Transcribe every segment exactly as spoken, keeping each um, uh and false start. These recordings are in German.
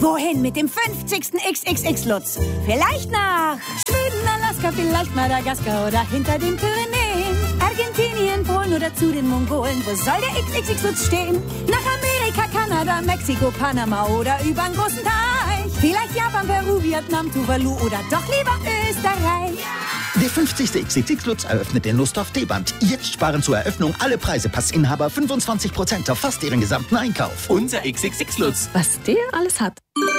Wohin mit dem fünfzigsten X X X-Lutz? Vielleicht nach Schweden, Alaska, vielleicht Madagaskar oder hinter den Pyrenäen. Argentinien, Polen oder zu den Mongolen. Wo soll der X X X-Lutz stehen? Nach Amerika, Kanada, Mexiko, Panama oder übern großen Teich. Vielleicht Japan, Peru, Vietnam, Tuvalu oder doch lieber Österreich. Der fünfzigste X X X-Lutz eröffnet in Lusthof D-Band. Jetzt sparen zur Eröffnung alle Preisepassinhaber fünfundzwanzig Prozent auf fast ihren gesamten Einkauf. Unser X X X-Lutz. Was der alles hat.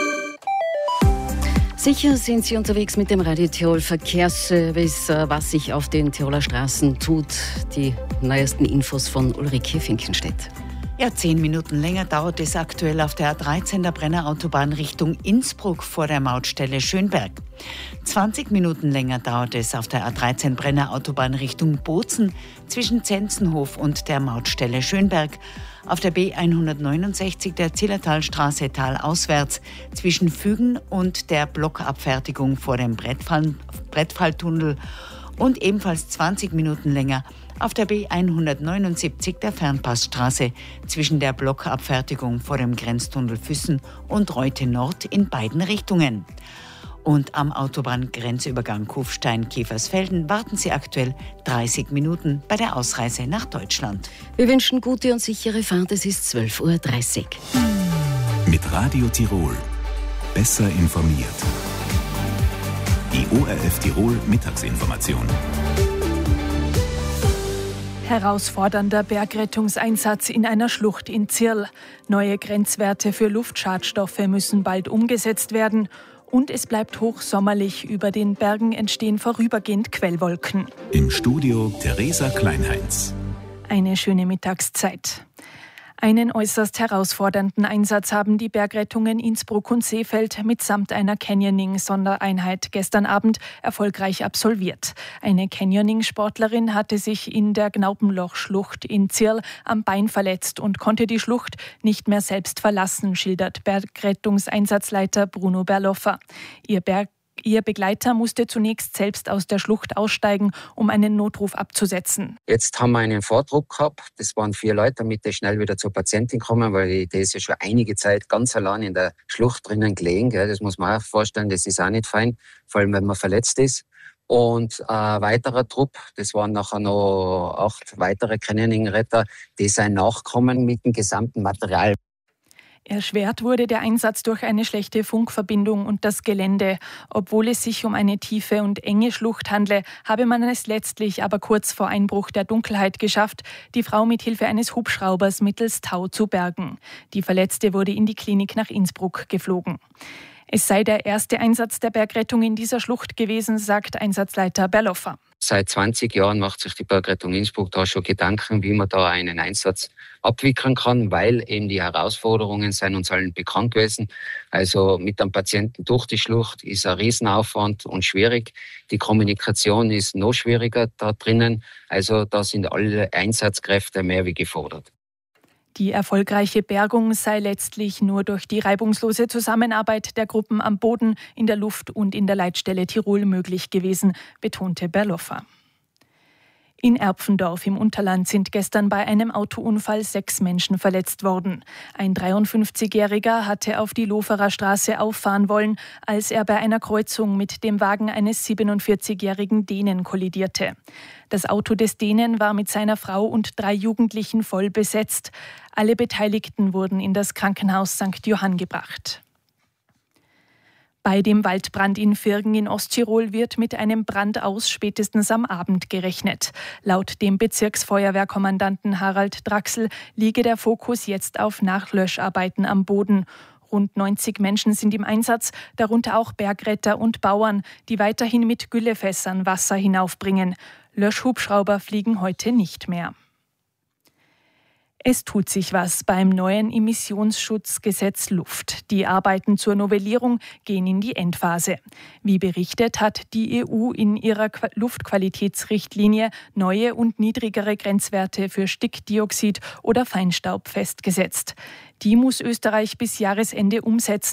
Sicher sind Sie unterwegs mit dem Radio Tirol Verkehrsservice, was sich auf den Tiroler Straßen tut. Die neuesten Infos von Ulrike Finkenstedt. Ja, zehn Minuten länger dauert es aktuell auf der A dreizehn der Brenner Autobahn Richtung Innsbruck vor der Mautstelle Schönberg. zwanzig Minuten länger dauert es auf der A dreizehn Brenner Autobahn Richtung Bozen zwischen Zenzenhof und der Mautstelle Schönberg. Auf der B hundertneunundsechzig der Zillertalstraße talauswärts zwischen Fügen und der Blockabfertigung vor dem Brettfall, Brettfalltunnel und ebenfalls zwanzig Minuten länger auf der B hundertneunundsiebzig der Fernpassstraße zwischen der Blockabfertigung vor dem Grenztunnel Füssen und Reute Nord in beiden Richtungen. Und am Autobahngrenzübergang Kufstein-Kiefersfelden warten Sie aktuell dreißig Minuten bei der Ausreise nach Deutschland. Wir wünschen gute und sichere Fahrt. Es ist zwölf Uhr dreißig. Mit Radio Tirol. Besser informiert. Die O R F Tirol Mittagsinformation. Herausfordernder Bergrettungseinsatz in einer Schlucht in Zirl. Neue Grenzwerte für Luftschadstoffe müssen bald umgesetzt werden. Und es bleibt hochsommerlich. Über den Bergen entstehen vorübergehend Quellwolken. Im Studio Theresa Kleinheinz. Eine schöne Mittagszeit. Einen äußerst herausfordernden Einsatz haben die Bergrettungen Innsbruck und Seefeld mitsamt einer Canyoning-Sondereinheit gestern Abend erfolgreich absolviert. Eine Canyoning-Sportlerin hatte sich in der Gnaupenloch-Schlucht in Zirl am Bein verletzt und konnte die Schlucht nicht mehr selbst verlassen, schildert Bergrettungseinsatzleiter Bruno Berloffer. Ihr Berg Ihr Begleiter musste zunächst selbst aus der Schlucht aussteigen, um einen Notruf abzusetzen. Jetzt haben wir einen Vordruck gehabt. Das waren vier Leute, damit ich schnell wieder zur Patientin komme, weil die ist ja schon einige Zeit ganz allein in der Schlucht drinnen gelegen. Das muss man auch vorstellen, das ist auch nicht fein, vor allem wenn man verletzt ist. Und ein weiterer Trupp, das waren nachher noch acht weitere Canyoning-Retter, die sind nachgekommen mit dem gesamten Material. Erschwert wurde der Einsatz durch eine schlechte Funkverbindung und das Gelände. Obwohl es sich um eine tiefe und enge Schlucht handle, habe man es letztlich aber kurz vor Einbruch der Dunkelheit geschafft, die Frau mit Hilfe eines Hubschraubers mittels Tau zu bergen. Die Verletzte wurde in die Klinik nach Innsbruck geflogen. Es sei der erste Einsatz der Bergrettung in dieser Schlucht gewesen, sagt Einsatzleiter Berloffer. Seit zwanzig Jahren macht sich die Bergrettung Innsbruck da schon Gedanken, wie man da einen Einsatz abwickeln kann, weil eben die Herausforderungen sind uns allen bekannt gewesen. Also mit einem Patienten durch die Schlucht ist ein Riesenaufwand und schwierig. Die Kommunikation ist noch schwieriger da drinnen. Also da sind alle Einsatzkräfte mehr wie gefordert. Die erfolgreiche Bergung sei letztlich nur durch die reibungslose Zusammenarbeit der Gruppen am Boden, in der Luft und in der Leitstelle Tirol möglich gewesen, betonte Berloffer. In Erpfendorf im Unterland sind gestern bei einem Autounfall sechs Menschen verletzt worden. Ein dreiundfünfzigjähriger hatte auf die Loferer Straße auffahren wollen, als er bei einer Kreuzung mit dem Wagen eines siebenundvierzigjährigen Dänen kollidierte. Das Auto des Dänen war mit seiner Frau und drei Jugendlichen voll besetzt. Alle Beteiligten wurden in das Krankenhaus Sankt Johann gebracht. Bei dem Waldbrand in Virgen in Osttirol wird mit einem Brand aus spätestens am Abend gerechnet. Laut dem Bezirksfeuerwehrkommandanten Harald Draxl liege der Fokus jetzt auf Nachlöscharbeiten am Boden. Rund neunzig Menschen sind im Einsatz, darunter auch Bergretter und Bauern, die weiterhin mit Güllefässern Wasser hinaufbringen. Löschhubschrauber fliegen heute nicht mehr. Es tut sich was beim neuen Emissionsschutzgesetz Luft. Die Arbeiten zur Novellierung gehen in die Endphase. Wie berichtet, hat die E U in ihrer Luftqualitätsrichtlinie neue und niedrigere Grenzwerte für Stickdioxid oder Feinstaub festgesetzt. Die muss Österreich bis Jahresende umsetzen.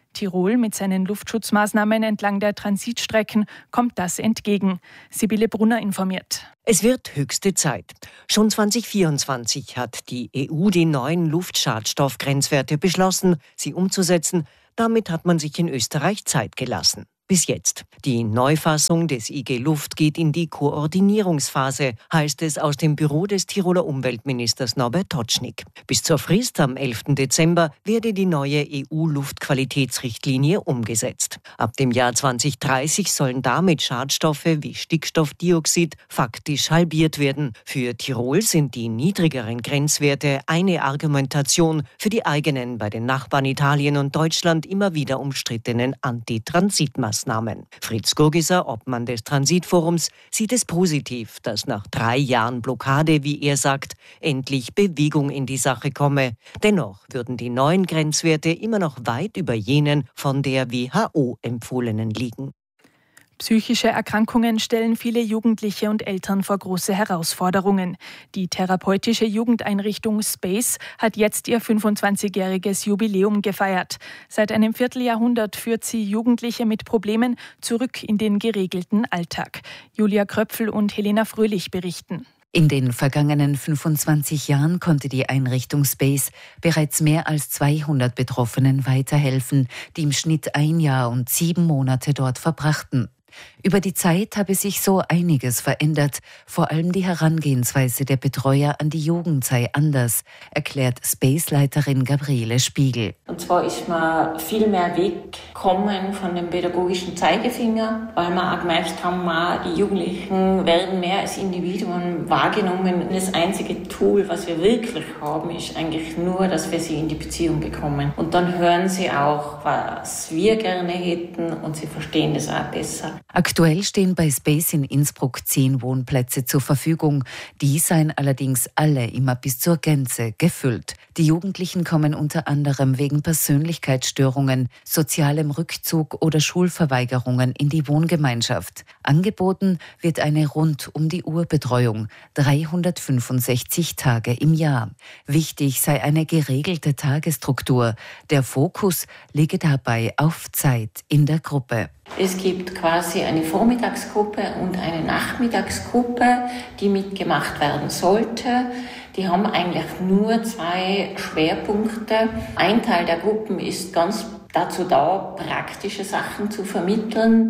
Tirol mit seinen Luftschutzmaßnahmen entlang der Transitstrecken kommt das entgegen. Sibylle Brunner informiert. Es wird höchste Zeit. Schon zwanzig vierundzwanzig hat die E U die neuen Luftschadstoffgrenzwerte beschlossen, sie umzusetzen. Damit hat man sich in Österreich Zeit gelassen. Bis jetzt. Die Neufassung des I G Luft geht in die Koordinierungsphase, heißt es aus dem Büro des Tiroler Umweltministers Norbert Totschnig. Bis zur Frist am elften Dezember werde die neue E U-Luftqualitätsrichtlinie umgesetzt. Ab dem Jahr zwanzig dreißig sollen damit Schadstoffe wie Stickstoffdioxid faktisch halbiert werden. Für Tirol sind die niedrigeren Grenzwerte eine Argumentation für die eigenen, bei den Nachbarn Italien und Deutschland immer wieder umstrittenen Antitransitmaßnahmen. Fritz Gurgiser, Obmann des Transitforums, sieht es positiv, dass nach drei Jahren Blockade, wie er sagt, endlich Bewegung in die Sache komme. Dennoch würden die neuen Grenzwerte immer noch weit über jenen von der W H O empfohlenen liegen. Psychische Erkrankungen stellen viele Jugendliche und Eltern vor große Herausforderungen. Die therapeutische Jugendeinrichtung Space hat jetzt ihr fünfundzwanzigjähriges Jubiläum gefeiert. Seit einem Vierteljahrhundert führt sie Jugendliche mit Problemen zurück in den geregelten Alltag. Julia Kröpfel und Helena Fröhlich berichten. In den vergangenen fünfundzwanzig Jahren konnte die Einrichtung Space bereits mehr als zweihundert Betroffenen weiterhelfen, die im Schnitt ein Jahr und sieben Monate dort verbrachten. Über die Zeit habe sich so einiges verändert. Vor allem die Herangehensweise der Betreuer an die Jugend sei anders, erklärt Space-Leiterin Gabriele Spiegel. Und zwar ist man viel mehr weggekommen von dem pädagogischen Zeigefinger, weil wir auch gemerkt haben, die Jugendlichen werden mehr als Individuen wahrgenommen. Das einzige Tool, was wir wirklich haben, ist eigentlich nur, dass wir sie in die Beziehung bekommen. Und dann hören sie auch, was wir gerne hätten, und sie verstehen das auch besser. Aktuell stehen bei Space in Innsbruck zehn Wohnplätze zur Verfügung. Die seien allerdings alle immer bis zur Gänze gefüllt. Die Jugendlichen kommen unter anderem wegen Persönlichkeitsstörungen, sozialem Rückzug oder Schulverweigerungen in die Wohngemeinschaft. Angeboten wird eine Rund-um-die-Uhr-Betreuung, dreihundertfünfundsechzig Tage im Jahr. Wichtig sei eine geregelte Tagesstruktur. Der Fokus liege dabei auf Zeit in der Gruppe. Es gibt quasi eine Vormittagsgruppe und eine Nachmittagsgruppe, die mitgemacht werden sollte. Die haben eigentlich nur zwei Schwerpunkte. Ein Teil der Gruppen ist ganz dazu da, praktische Sachen zu vermitteln,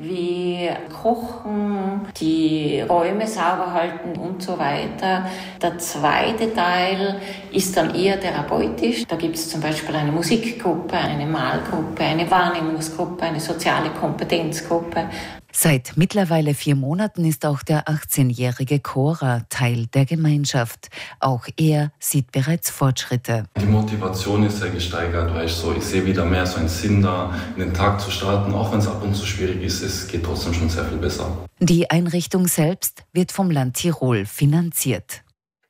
wie Kochen, die Räume sauber halten und so weiter. Der zweite Teil ist dann eher therapeutisch. Da gibt es zum Beispiel eine Musikgruppe, eine Malgruppe, eine Wahrnehmungsgruppe, eine soziale Kompetenzgruppe. Seit mittlerweile vier Monaten ist auch der achtzehnjährige Cora Teil der Gemeinschaft. Auch er sieht bereits Fortschritte. Die Motivation ist sehr gesteigert, weil ich so, ich sehe wieder mehr so einen Sinn da, in den Tag zu starten. Auch wenn es ab und zu schwierig ist, es geht trotzdem schon sehr viel besser. Die Einrichtung selbst wird vom Land Tirol finanziert.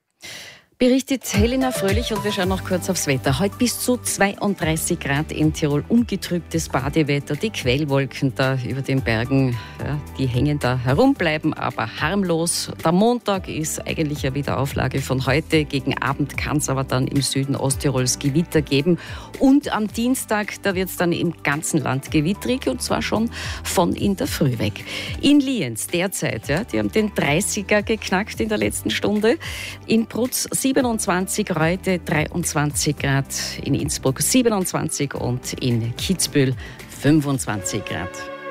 Berichtet Helena Fröhlich, und wir schauen noch kurz aufs Wetter. Heute bis zu zweiunddreißig Grad in Tirol, ungetrübtes Badewetter. Die Quellwolken da über den Bergen, ja, die hängen da herum, bleiben aber harmlos. Der Montag ist eigentlich eine Wiederauflage von heute. Gegen Abend kann es aber dann im Süden Osttirols Gewitter geben. Und am Dienstag, da wird es dann im ganzen Land gewittrig, und zwar schon von in der Früh weg. In Lienz derzeit, ja, die haben den dreißiger geknackt in der letzten Stunde. In Prutz siebenundzwanzig, Reute dreiundzwanzig Grad, in Innsbruck siebenundzwanzig und in Kitzbühel fünfundzwanzig Grad.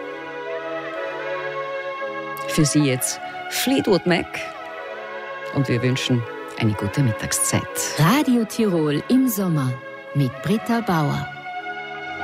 Für Sie jetzt Fleetwood Mac, und wir wünschen eine gute Mittagszeit. Radio Tirol im Sommer mit Britta Bauer.